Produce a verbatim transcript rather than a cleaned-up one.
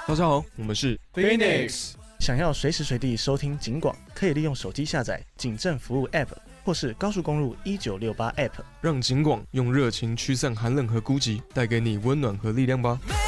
大家好，我们是 Phoenix。 想要随时随地收听警广，可以利用手机下载警政服务 App， 或是高速公路一九六八 App， 让警广用热情驱散寒冷和孤寂，带给你温暖和力量吧。